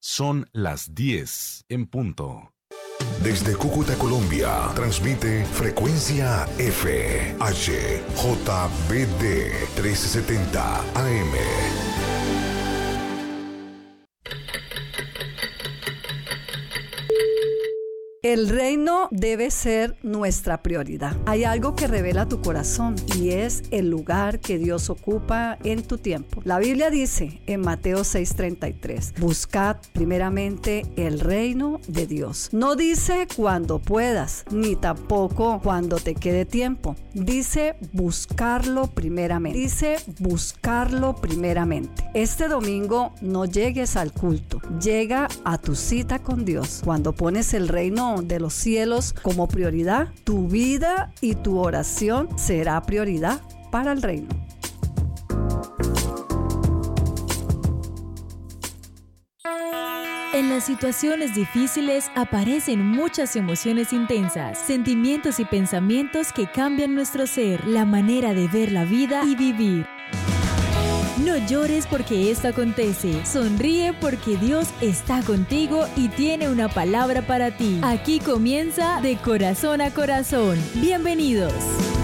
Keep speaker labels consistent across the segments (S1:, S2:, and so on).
S1: Son las 10 en punto.
S2: Desde Cúcuta, Colombia, transmite Frecuencia F, HJBD 1370 AM.
S3: El reino debe ser nuestra prioridad. Hay algo que revela tu corazón y es el lugar que Dios ocupa en tu tiempo. La Biblia dice en Mateo 6:33, buscad primeramente el reino de Dios. No dice cuando puedas, ni tampoco cuando te quede tiempo. Dice buscarlo primeramente. Este domingo no llegues al culto, llega a tu cita con Dios. Cuando pones el reino de los cielos como prioridad, tu vida y tu oración será prioridad para el reino.
S4: En las situaciones difíciles aparecen muchas emociones intensas, sentimientos y pensamientos que cambian nuestro ser, la manera de ver la vida y vivir. No llores porque esto acontece. Sonríe porque Dios está contigo y tiene una palabra para ti. Aquí comienza De Corazón a Corazón. Bienvenidos.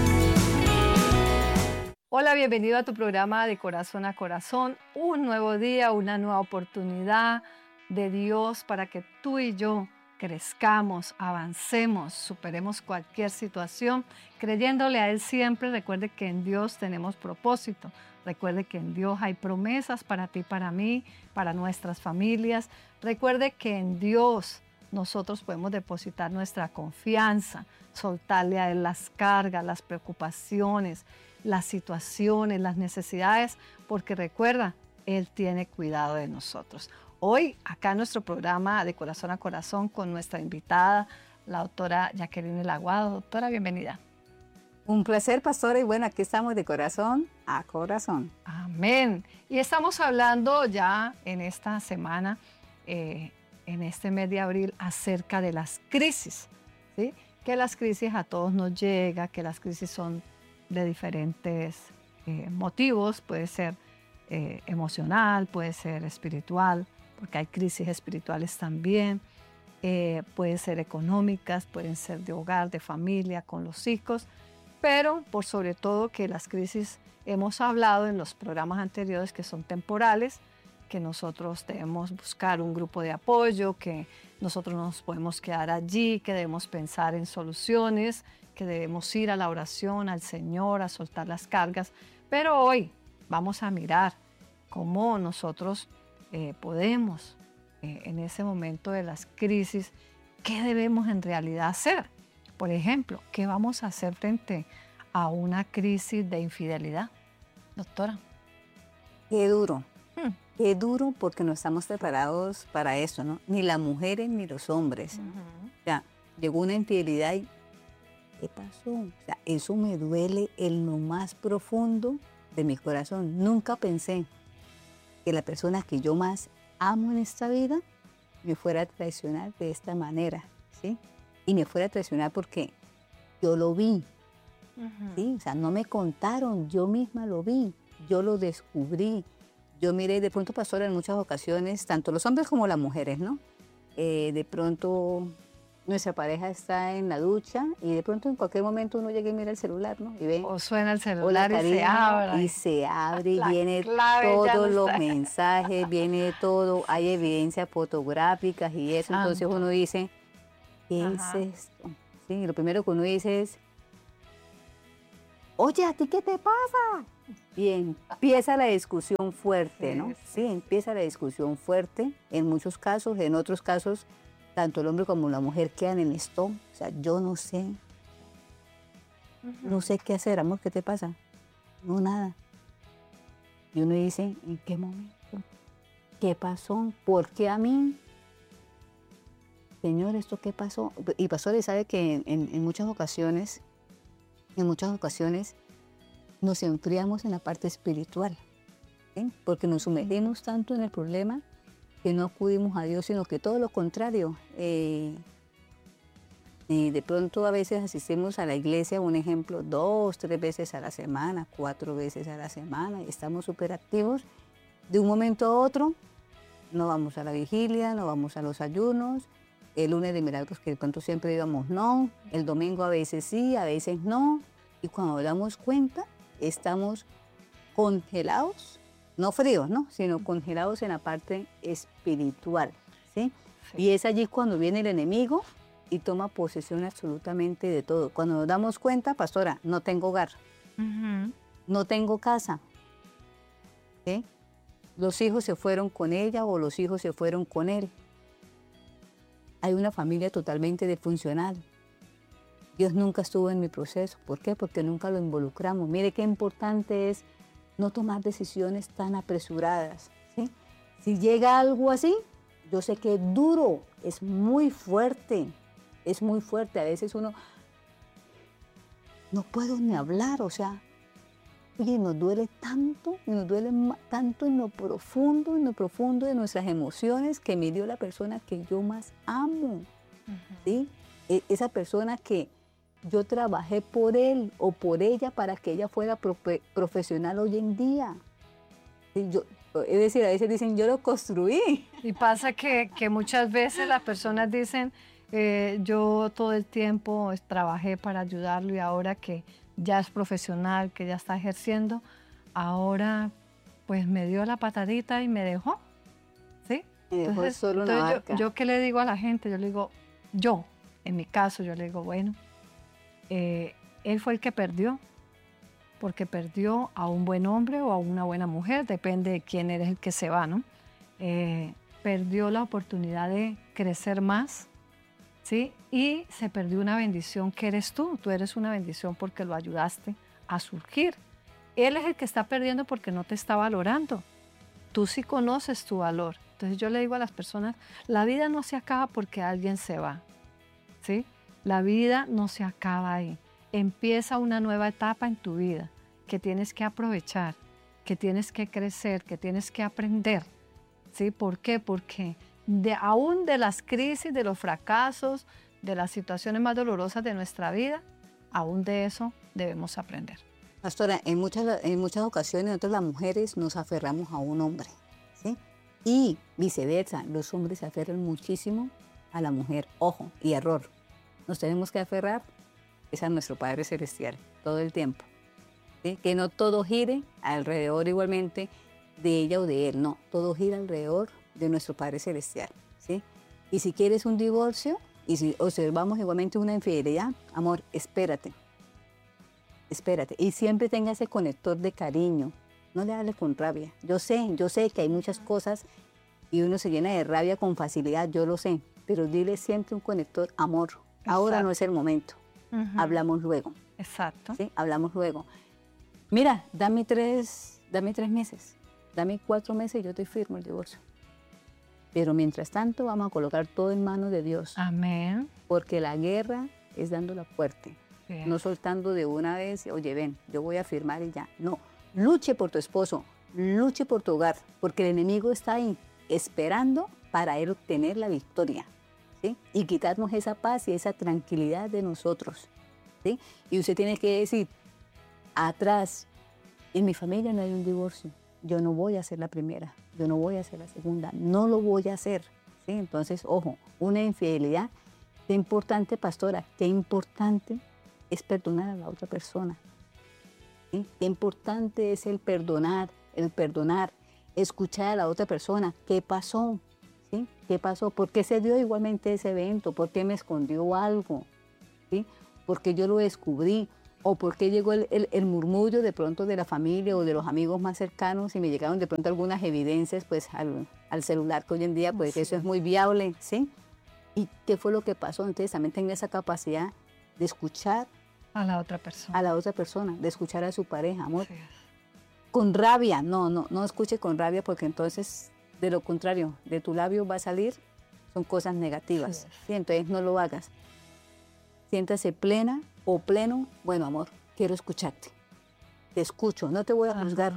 S3: Hola, bienvenido a tu programa De Corazón a Corazón. Un nuevo día, una nueva oportunidad de Dios para que tú y yo crezcamos, avancemos, superemos cualquier situación, creyéndole a Él siempre. Recuerde que en Dios tenemos propósito. Recuerde que en Dios hay promesas para ti, para mí, para nuestras familias. Recuerde que en Dios nosotros podemos depositar nuestra confianza, soltarle a Él las cargas, las preocupaciones, las situaciones, las necesidades, porque recuerda, Él tiene cuidado de nosotros. Hoy, acá en nuestro programa De Corazón a Corazón, con nuestra invitada, la doctora Jacqueline El Aguado. Doctora, bienvenida.
S5: Un placer, pastora, y bueno, aquí estamos de corazón a corazón.
S3: Amén. Y estamos hablando ya en esta semana, en este mes de abril, acerca de las crisis, ¿sí? Que las crisis a todos nos llega, que las crisis son de diferentes motivos, puede ser emocional, puede ser espiritual, porque hay crisis espirituales también, pueden ser económicas, pueden ser de hogar, de familia, con los hijos, pero por sobre todo que las crisis hemos hablado en los programas anteriores que son temporales, que nosotros debemos buscar un grupo de apoyo, que nosotros no nos podemos quedar allí, que debemos pensar en soluciones, que debemos ir a la oración, al Señor, a soltar las cargas. Pero hoy vamos a mirar cómo nosotros podemos, en ese momento de las crisis, qué debemos en realidad hacer. Por ejemplo, ¿qué vamos a hacer frente a una crisis de infidelidad? Doctora.
S5: Qué duro porque no estamos preparados para eso, ¿no? Ni las mujeres ni los hombres. O sea, llegó una infidelidad y ¿qué pasó? O sea, eso me duele en lo más profundo de mi corazón. Nunca pensé que la persona que yo más amo en esta vida me fuera a traicionar de esta manera, ¿sí? Y me fuera a traicionar porque yo lo vi, ¿sí? O sea, no me contaron, yo misma lo vi, yo lo descubrí. Yo miré, de pronto, pastora, en muchas ocasiones, tanto los hombres como las mujeres, ¿no? De pronto nuestra pareja está en la ducha y de pronto en cualquier momento uno llega y mira el celular, ¿no? Y ve,
S3: o suena el celular
S5: y se abre y viene todos los mensajes, viene todo, hay evidencias fotográficas y eso. Santo. Entonces uno dice, ¿qué es esto? Sí, lo primero que uno dice es, oye, ¿a ti qué te pasa? Y empieza la discusión fuerte, ¿no? Sí, empieza la discusión fuerte en muchos casos, en otros casos, tanto el hombre como la mujer quedan en esto. O sea, yo no sé, no sé qué hacer, amor, ¿qué te pasa? No, nada. Y uno dice, ¿en qué momento? ¿Qué pasó? ¿Por qué a mí? Señor, ¿esto qué pasó? Y pastor, sabe que en muchas ocasiones nos enfriamos en la parte espiritual, ¿sí? Porque nos sumergimos tanto en el problema que no acudimos a Dios, sino que todo lo contrario. De pronto a veces asistimos a la iglesia, un ejemplo, 2, 3 veces a la semana, 4 veces a la semana, y estamos súper activos. De un momento a otro no vamos a la vigilia, no vamos a los ayunos, el lunes de milagros que de pronto siempre íbamos no, el domingo a veces sí, a veces no, y cuando damos cuenta estamos congelados, no fríos, ¿no? Sino congelados en la parte espiritual, ¿sí?
S3: Sí.
S5: Y es allí cuando viene el enemigo y toma posesión absolutamente de todo. Cuando nos damos cuenta, pastora, no tengo hogar, no tengo casa, ¿sí? Los hijos se fueron con ella o los hijos se fueron con él. Hay una familia totalmente disfuncional. Dios nunca estuvo en mi proceso. ¿Por qué? Porque nunca lo involucramos. Mire qué importante es no tomar decisiones tan apresuradas, ¿sí? Si llega algo así, yo sé que es duro, es muy fuerte. Es muy fuerte. A veces uno no puedo ni hablar, o sea, oye, nos duele tanto, y nos duele tanto en lo profundo de nuestras emociones que me dio la persona que yo más amo, ¿sí? Esa persona que yo trabajé por él o por ella para que ella fuera profesional hoy en día. ¿Sí? Es decir, a veces dicen, yo lo construí.
S3: Y pasa que muchas veces las personas dicen, yo todo el tiempo trabajé para ayudarlo y ahora que ya es profesional, que ya está ejerciendo, ahora pues me dio la patadita y me dejó, ¿sí?
S5: Me dejó solo una vaca.
S3: Yo ¿qué le digo a la gente? Yo le digo, en mi caso, yo le digo, bueno, él fue el que perdió, porque perdió a un buen hombre o a una buena mujer, depende de quién eres el que se va, ¿no? Perdió la oportunidad de crecer más, ¿sí? Y se perdió una bendición que eres tú. Tú eres una bendición porque lo ayudaste a surgir. Él es el que está perdiendo porque no te está valorando. Tú sí conoces tu valor. Entonces yo le digo a las personas, la vida no se acaba porque alguien se va, ¿sí? La vida no se acaba ahí. Empieza una nueva etapa en tu vida que tienes que aprovechar, que tienes que crecer, que tienes que aprender, ¿sí? ¿Por qué? Porque aún de las crisis, de los fracasos, de las situaciones más dolorosas de nuestra vida, aún de eso debemos aprender.
S5: Pastora, en muchas ocasiones nosotros las mujeres nos aferramos a un hombre, ¿sí? Y viceversa, los hombres se aferran muchísimo a la mujer. Ojo, y error, nos tenemos que aferrar es a nuestro Padre Celestial todo el tiempo, ¿sí? Que no todo gire alrededor igualmente de ella o de él, no, todo gira alrededor de nuestro Padre Celestial, ¿sí? Y si quieres un divorcio, y si observamos igualmente una infidelidad, amor, espérate, y siempre tenga ese conector de cariño, no le hables con rabia. Yo sé que hay muchas cosas y uno se llena de rabia con facilidad, yo lo sé, pero dile siempre un conector, amor, ahora no es el momento, hablamos luego.
S3: Exacto.
S5: ¿Sí? Hablamos luego. Mira, dame 3 meses, dame 4 meses y yo te firmo el divorcio. Pero mientras tanto vamos a colocar todo en manos de Dios.
S3: Amén.
S5: Porque la guerra es dándola fuerte.
S3: Bien.
S5: No soltando de una vez, oye, ven, yo voy a firmar y ya. No, luche por tu esposo, luche por tu hogar, porque el enemigo está ahí esperando para él obtener la victoria, ¿sí? Y quitarnos esa paz y esa tranquilidad de nosotros, ¿sí? Y usted tiene que decir, atrás, en mi familia no hay un divorcio. Yo no voy a ser la primera, yo no voy a ser la segunda, no lo voy a hacer, ¿sí? Entonces, ojo, una infidelidad, qué importante, pastora, qué importante es perdonar a la otra persona, ¿sí? Qué importante es el perdonar, escuchar a la otra persona, ¿qué pasó? ¿Sí? ¿Qué pasó? ¿Por qué se dio igualmente ese evento? ¿Por qué me escondió algo? ¿Sí? ¿Por qué yo lo descubrí? ¿O por qué llegó el murmullo de pronto de la familia o de los amigos más cercanos y me llegaron de pronto algunas evidencias pues al celular, que hoy en día pues eso es muy viable, ¿sí? ¿Y qué fue lo que pasó? Entonces también tenga esa capacidad de escuchar
S3: a la otra persona,
S5: de escuchar a su pareja, amor.
S3: Sí.
S5: Con rabia, no escuche con rabia porque entonces de lo contrario, de tu labio va a salir, son cosas negativas,
S3: Sí.
S5: ¿sí? Entonces no lo hagas. Siéntase plena o pleno, bueno, amor, quiero escucharte. Te escucho, no te voy a juzgar,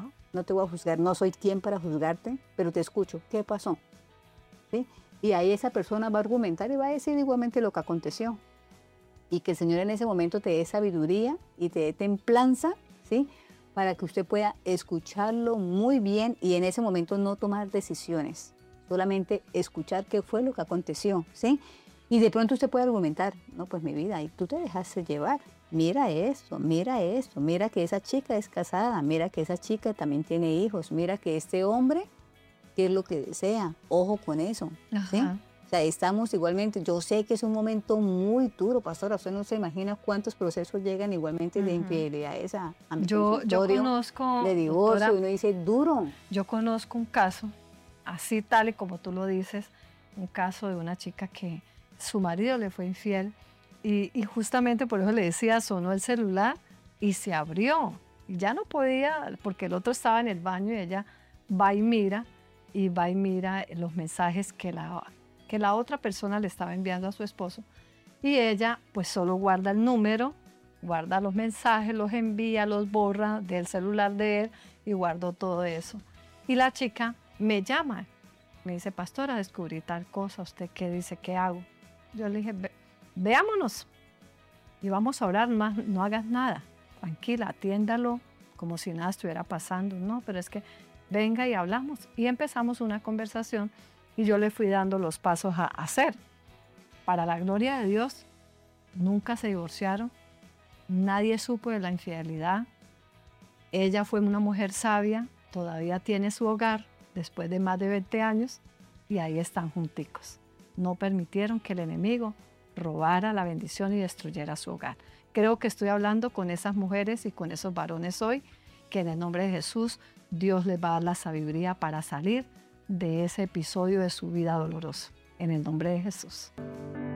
S5: no soy quien para juzgarte, pero te escucho. ¿Qué pasó? ¿Sí? Y ahí esa persona va a argumentar y va a decir igualmente lo que aconteció. Y que el Señor en ese momento te dé sabiduría y te dé templanza, ¿sí? Para que usted pueda escucharlo muy bien y en ese momento no tomar decisiones. solamente escuchar qué fue lo que aconteció, ¿sí? Y de pronto usted puede argumentar, no, pues mi vida, y tú te dejaste llevar. Mira esto, mira que esa chica es casada, mira que esa chica también tiene hijos, mira que este hombre, ¿qué es lo que desea? Ojo con eso, ¿sí?
S3: Ajá.
S5: O sea, estamos igualmente, yo sé que es un momento muy duro, pastora, usted no se imagina cuántos procesos llegan igualmente de infidelidades a mi
S3: Yo
S5: consultorio,
S3: conozco,
S5: de divorcio,
S3: doctora,
S5: y uno dice, duro.
S3: yo conozco un caso, así tal y como tú lo dices, un caso de una chica que su marido le fue infiel y justamente por eso le decía, sonó el celular y se abrió. Y ya no podía, porque el otro estaba en el baño y ella va y mira los mensajes que la otra persona le estaba enviando a su esposo. Y ella pues solo guarda el número, guarda los mensajes, los envía, los borra del celular de él y guardó todo eso. Y la chica me llama, me dice, pastora, descubrí tal cosa, ¿usted qué dice? ¿Qué hago? Yo le dije, veámonos y vamos a orar más, no hagas nada, tranquila, atiéndalo como si nada estuviera pasando. No, pero es que venga y hablamos. Y empezamos una conversación y yo le fui dando los pasos a hacer. Para la gloria de Dios, nunca se divorciaron, nadie supo de la infidelidad. Ella fue una mujer sabia, todavía tiene su hogar después de más de 20 años y ahí están junticos. No permitieron que el enemigo robara la bendición y destruyera su hogar. Creo que estoy hablando con esas mujeres y con esos varones hoy, que en el nombre de Jesús Dios les va a dar la sabiduría para salir de ese episodio de su vida doloroso. En el nombre de Jesús.